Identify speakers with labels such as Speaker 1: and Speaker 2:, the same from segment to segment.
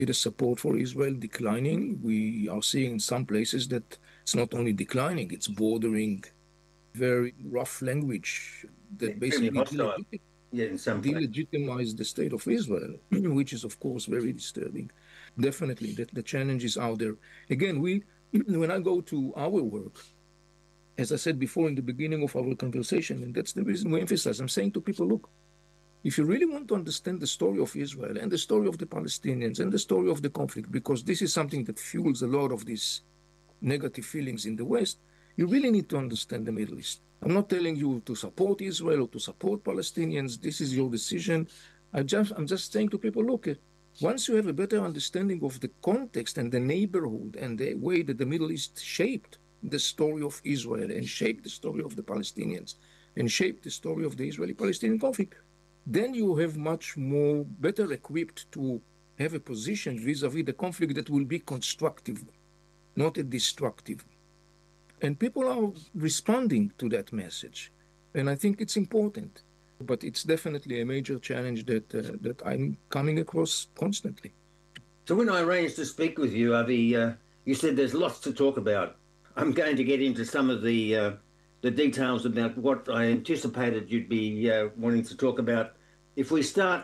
Speaker 1: it is support for Israel declining. We are seeing in some places that it's not only declining, it's bordering very rough language that
Speaker 2: Extremely
Speaker 1: basically
Speaker 2: hostile. Yeah, in some places.
Speaker 1: delegitimize the state of Israel, which is, of course, very disturbing. Definitely, the challenge is out there. Again, when I go to our work, as I said before in the beginning of our conversation, and that's the reason we emphasize, I'm saying to people, look, if you really want to understand the story of Israel and the story of the Palestinians and the story of the conflict, because this is something that fuels a lot of these negative feelings in the West, you really need to understand the Middle East. I'm not telling you to support Israel or to support Palestinians. This is your decision. I'm just saying to people, look, once you have a better understanding of the context and the neighborhood and the way that the Middle East shaped the story of Israel and shaped the story of the Palestinians and shaped the story of the Israeli-Palestinian conflict, then you have much more better equipped to have a position vis-a-vis the conflict that will be constructive, not a destructive. And people are responding to that message. And I think it's important. But it's definitely a major challenge that I'm coming across constantly.
Speaker 2: So when I arranged to speak with you, Avi, you said there's lots to talk about. I'm going to get into some of the details about what I anticipated you'd be wanting to talk about. If we start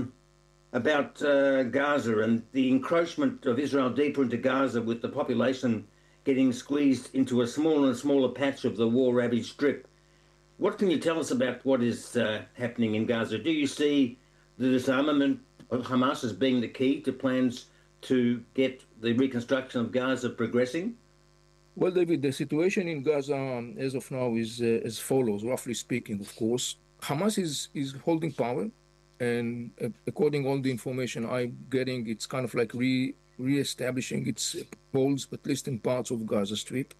Speaker 2: about Gaza and the encroachment of Israel deeper into Gaza, with the population getting squeezed into a smaller and smaller patch of the war-ravaged strip, what can you tell us about what is happening in Gaza? Do you see the disarmament of Hamas as being the key to plans to get the reconstruction of Gaza progressing?
Speaker 1: Well, David, the situation in Gaza as of now is as follows, roughly speaking, of course. Hamas is holding power, and according to all the information I'm getting, it's kind of like re-establishing its holds, at least in parts of Gaza Strip.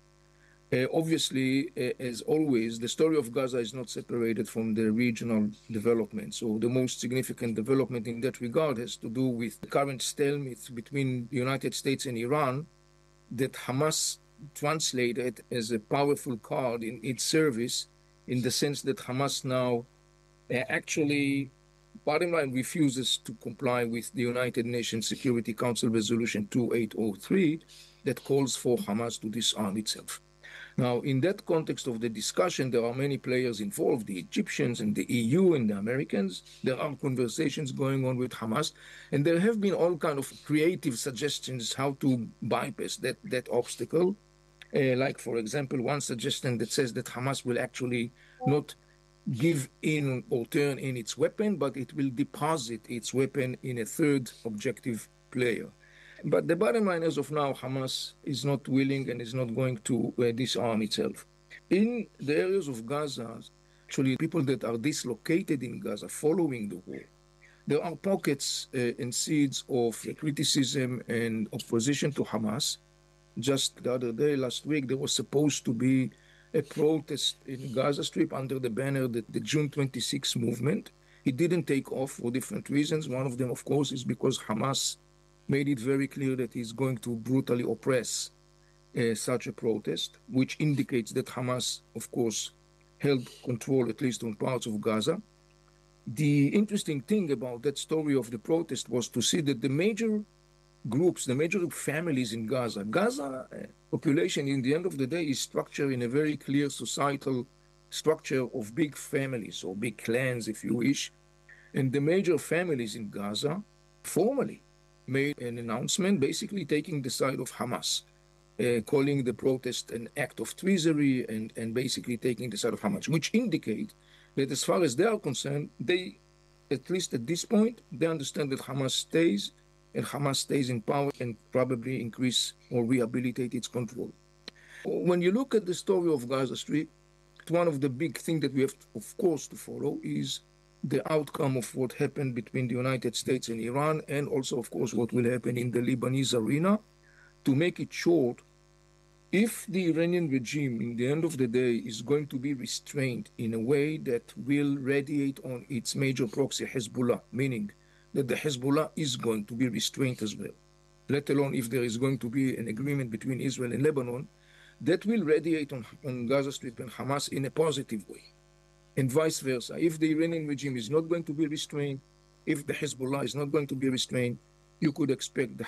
Speaker 1: Obviously, as always, the story of Gaza is not separated from the regional development. So the most significant development in that regard has to do with the current stalemate between the United States and Iran that Hamas translated as a powerful card in its service, in the sense that Hamas now actually, bottom line, refuses to comply with the United Nations Security Council Resolution 2803 that calls for Hamas to disarm itself. Now, in that context of the discussion, there are many players involved, the Egyptians and the EU and the Americans. There are conversations going on with Hamas, and there have been all kind of creative suggestions how to bypass that obstacle. Like, for example, one suggestion that says that Hamas will actually not give in or turn in its weapon, but it will deposit its weapon in a third objective player. But the bottom line, as of now, Hamas is not willing and is not going to disarm itself. In the areas of Gaza, actually, people that are dislocated in Gaza following the war, there are pockets and seeds of criticism and opposition to Hamas. Just the other day, last week, there was supposed to be a protest in Gaza Strip under the banner that the June 26 movement. It didn't take off for different reasons. One of them, of course, is because Hamas made it very clear that he's going to brutally oppress such a protest, which indicates that Hamas, of course, held control at least on parts of Gaza. The interesting thing about that story of the protest was to see that the major groups, the major families in Gaza, population in the end of the day is structured in a very clear societal structure of big families or big clans, if you wish. And the major families in Gaza formally made an announcement basically taking the side of Hamas, calling the protest an act of treachery and basically taking the side of Hamas, which indicate that as far as they are concerned, they, at least at this point, they understand that Hamas stays and Hamas stays in power and probably increase or rehabilitate its control. When you look at the story of Gaza Strip, one of the big things that we have, of course, to follow is the outcome of what happened between the United States and Iran, and also, of course, what will happen in the Lebanese arena. To make it short, if the Iranian regime, in the end of the day, is going to be restrained in a way that will radiate on its major proxy, Hezbollah, meaning that the Hezbollah is going to be restrained as well, let alone if there is going to be an agreement between Israel and Lebanon, that will radiate on Gaza Strip and Hamas in a positive way. And vice versa. If the Iranian regime is not going to be restrained, if the Hezbollah is not going to be restrained, you could expect